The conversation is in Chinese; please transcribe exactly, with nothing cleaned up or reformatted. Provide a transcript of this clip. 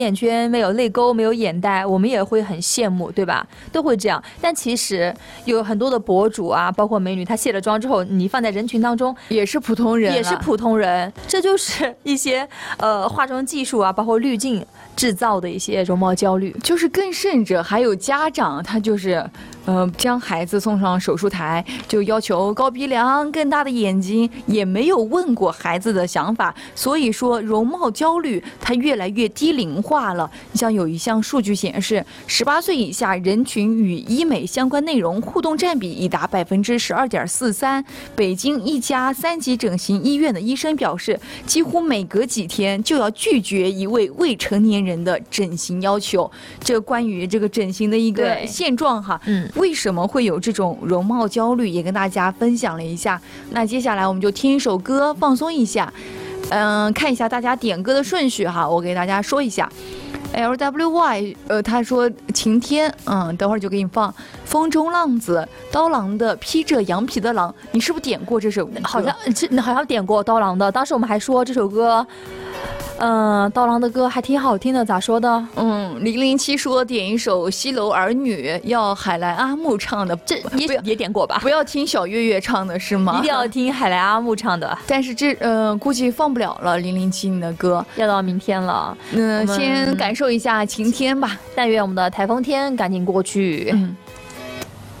眼圈，没有泪沟，没有眼袋，我们也会很羡慕，对吧？都会这样。但其实有很多的博主啊，包括美女，她卸了妆之后，你放在人群当中也是普通人， 也是普通人。这就是一些呃化妆技术啊，包括滤镜制造的一些容貌焦虑。 就是更甚者，还有家长他就是。呃，将孩子送上手术台，就要求高鼻梁、更大的眼睛，也没有问过孩子的想法。所以说，容貌焦虑它越来越低龄化了。你像有一项数据显示，十八岁以下人群与医美相关内容互动占比已达百分之十二点四三。北京一家三级整形医院的医生表示，几乎每隔几天就要拒绝一位未成年人的整形要求。这关于这个整形的一个现状哈，嗯。为什么会有这种容貌焦虑，也跟大家分享了一下。那接下来我们就听一首歌放松一下，嗯、呃，看一下大家点歌的顺序哈，我给大家说一下。L W Y， 呃，他说晴天，嗯，等会儿就给你放风中浪子，刀郎的披着羊皮的狼，你是不是点过这首歌？ 好像好像点过刀郎的，当时我们还说这首歌。嗯，刀郎的歌还挺好听的，咋说的？ 嗯，零零七说点一首《西楼儿女》，要海来阿木唱的， 这也也点过吧？ 不要听小岳岳唱的是吗？ 一定要听海来阿木唱的。 但是这呃，估计放不了了，零零七你的歌要到明天了。 嗯、呃，先感受一下晴天吧。 但愿我们的台风天赶紧过去。嗯。